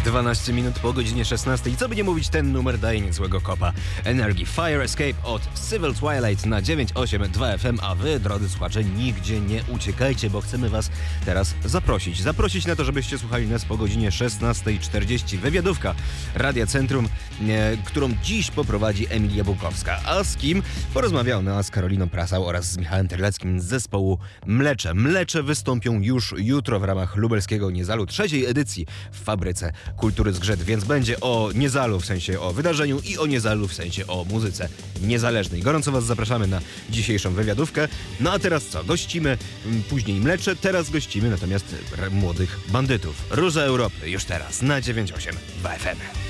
12 minut po godzinie 16. I co by nie mówić, ten numer daje niezłego kopa. Energy Fire Escape od Civil Twilight na 982 FM, a wy, drodzy słuchacze, nigdzie nie uciekajcie, bo chcemy was teraz zaprosić na to, żebyście słuchali nas po godzinie 16:40. Wywiadówka Radia Centrum, którą dziś poprowadzi Emilia Bukowska. A z kim? Porozmawiała ona z Karoliną Prasał oraz z Michałem Terleckim z zespołu Mlecze. Mlecze wystąpią już jutro w ramach lubelskiego Niezalu, 3. edycji w Fabryce Kultury Zgrzet, więc będzie o Niezalu w sensie o wydarzeniu i o Niezalu w sensie o muzyce niezależnej. Gorąco was zapraszamy na dzisiejszą wywiadówkę. No a teraz co? Gościmy później Mlecze, teraz gościmy natomiast młodych bandytów. Róża Europy już teraz na 982 FM.